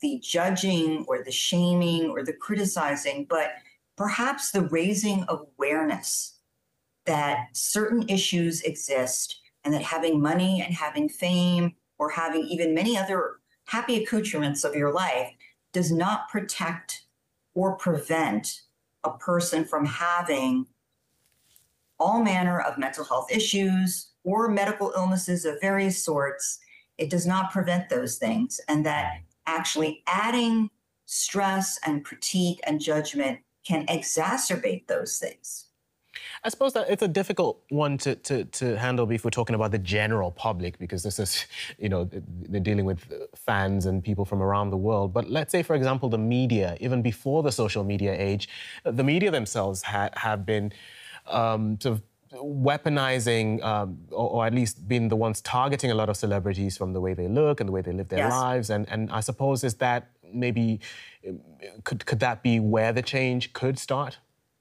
the judging or the shaming or the criticizing, but perhaps the raising of awareness that certain issues exist and that having money and having fame or having even many other happy accoutrements of your life does not protect or prevent a person from having all manner of mental health issues or medical illnesses of various sorts. It does not prevent those things. And that actually adding stress and critique and judgment can exacerbate those things. I suppose that it's a difficult one to handle if we're talking about the general public, because this is, they're dealing with fans and people from around the world. But let's say, for example, the media, even before the social media age, the media themselves have been sort of weaponizing or at least been the ones targeting a lot of celebrities from the way they look and the way they live their lives. And I suppose is that maybe, could that be where the change could start?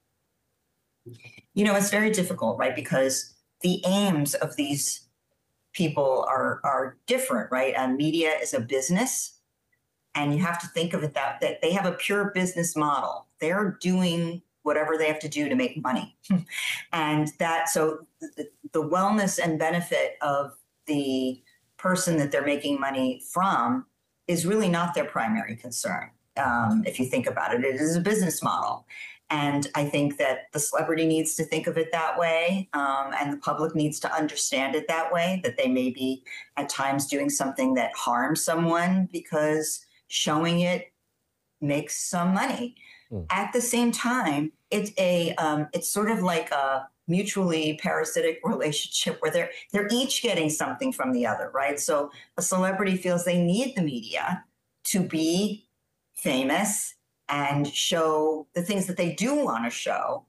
It's very difficult, right? Because the aims of these people are different, right? And media is a business, and you have to think of it that they have a pure business model. They're doing whatever they have to do to make money. And so the wellness and benefit of the person that they're making money from is really not their primary concern. If you think about it, it is a business model. And I think that the celebrity needs to think of it that way, and the public needs to understand it that way, that they may be at times doing something that harms someone because showing it makes some money. At the same time, it's sort of like a mutually parasitic relationship where they're each getting something from the other, right? So a celebrity feels they need the media to be famous and show the things that they do want to show,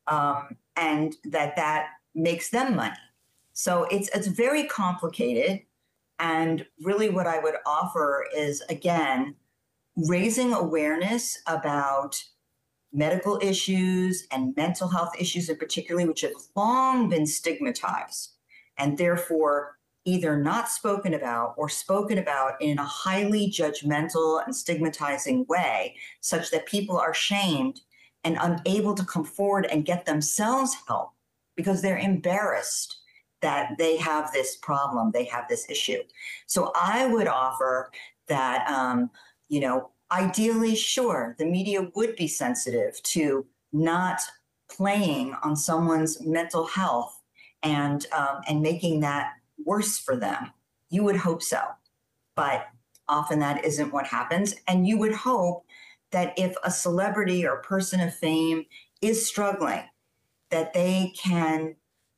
and that makes them money. So it's very complicated. And really what I would offer is, again, raising awareness about medical issues and mental health issues in particular, which have long been stigmatized and therefore either not spoken about or spoken about in a highly judgmental and stigmatizing way, such that people are shamed and unable to come forward and get themselves help because they're embarrassed that they have this problem, they have this issue. So I would offer that, ideally, sure, the media would be sensitive to not playing on someone's mental health and making that worse for them. You would hope so, but often that isn't what happens. And you would hope that if a celebrity or a person of fame is struggling, that they can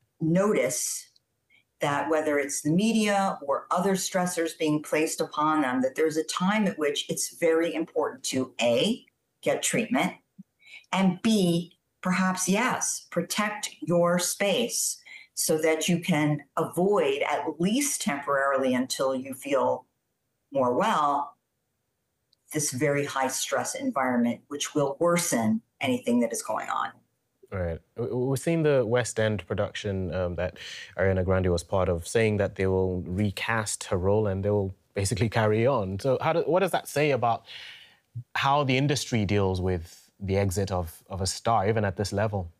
notice that whether it's the media or other stressors being placed upon them, that there's a time at which it's very important to A, get treatment, and B, perhaps, yes, protect your space so that you can avoid, at least temporarily until you feel more well, this very high stress environment, which will worsen anything that is going on. Right. We've seen the West End production that Ariana Grande was part of, saying that they will recast her role and they will basically carry on. So what does that say about how the industry deals with the exit of a star, even at this level?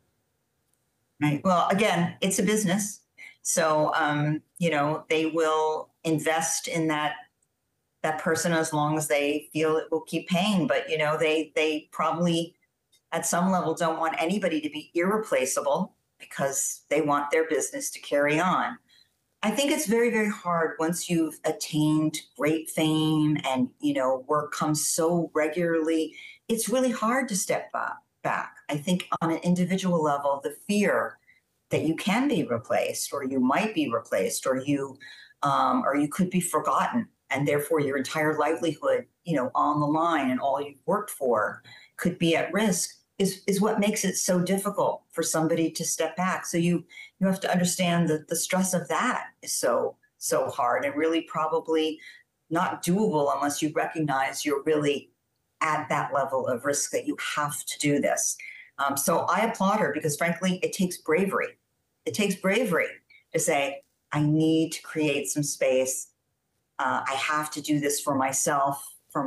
Right. Well, again, it's a business. So, they will invest in that person as long as they feel it will keep paying. But, they probably at some level don't want anybody to be irreplaceable because they want their business to carry on. I think it's very, very hard once you've attained great fame and, work comes so regularly. It's really hard to step back. I think on an individual level, the fear that you can be replaced or you might be replaced or you could be forgotten, and therefore your entire livelihood, on the line and all you've worked for could be at risk is what makes it so difficult for somebody to step back. So you have to understand that the stress of that is so hard and really probably not doable unless you recognize you're really at that level of risk that you have to do this. So I applaud her because frankly, it takes bravery. It takes bravery to say, I need to create some space. I have to do this for myself